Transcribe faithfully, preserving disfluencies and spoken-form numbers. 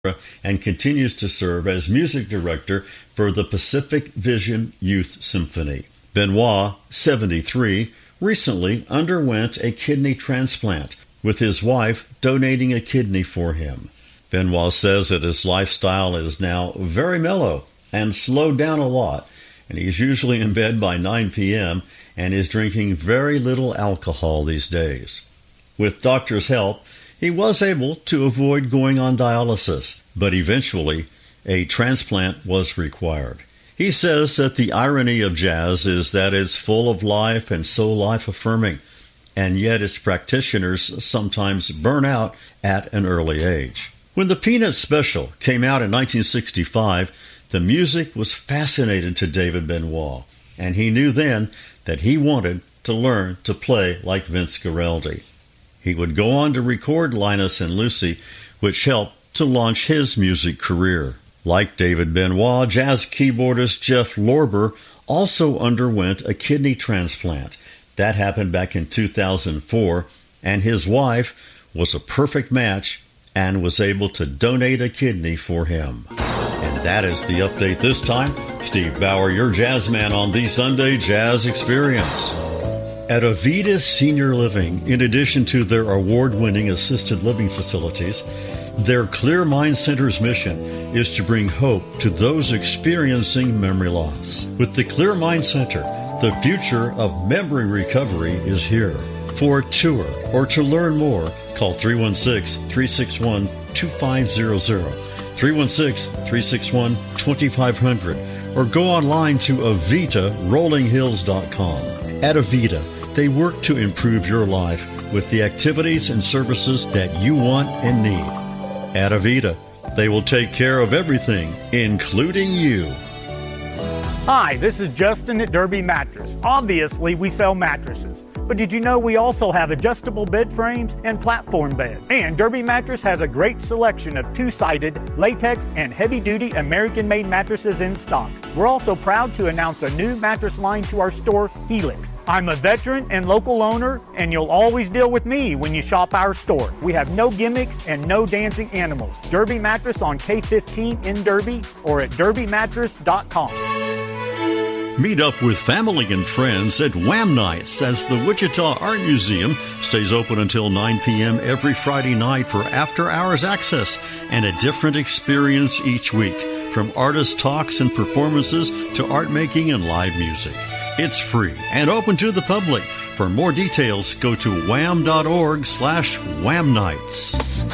and continues to serve as music director for the Pacific Vision Youth Symphony. Benoit, seventy-three, recently underwent a kidney transplant, with his wife donating a kidney for him. Benoit says that his lifestyle is now very mellow and slowed down a lot, and he's usually in bed by nine p.m. and is drinking very little alcohol these days. With doctors' help, he was able to avoid going on dialysis, but eventually a transplant was required. He says that the irony of jazz is that it's full of life and so life-affirming, and yet its practitioners sometimes burn out at an early age. When the Peanuts Special came out in nineteen sixty-five, the music was fascinating to David Benoit, and he knew then that he wanted to learn to play like Vince Guaraldi. He would go on to record Linus and Lucy, which helped to launch his music career. Like David Benoit, jazz keyboardist Jeff Lorber also underwent a kidney transplant. That happened back in two thousand four, and his wife was a perfect match and was able to donate a kidney for him. And that is the update this time. Steve Bauer, your jazz man on the Sunday Jazz Experience. At Avita Senior Living, in addition to their award-winning assisted living facilities, their Clear Mind Center's mission is to bring hope to those experiencing memory loss. With the Clear Mind Center, the future of memory recovery is here. For a tour or to learn more, call three one six, three six one, two five zero zero, three one six, three six one, two five zero zero, or go online to avita rolling hills dot com. At Avita, they work to improve your life with the activities and services that you want and need. At Avita, they will take care of everything, including you. Hi, this is Justin at Derby Mattress. Obviously, we sell mattresses. But did you know we also have adjustable bed frames and platform beds? And Derby Mattress has a great selection of two-sided, latex, and heavy-duty American-made mattresses in stock. We're also proud to announce a new mattress line to our store, Helix. I'm a veteran and local owner, and you'll always deal with me when you shop our store. We have no gimmicks and no dancing animals. Derby Mattress on K fifteen in Derby or at derby mattress dot com. Meet up with family and friends at Wham Nights as the Wichita Art Museum stays open until nine p.m. every Friday night for after-hours access and a different experience each week, from artist talks and performances to art making and live music. It's free and open to the public. For more details, go to wham dot org slash wham nights.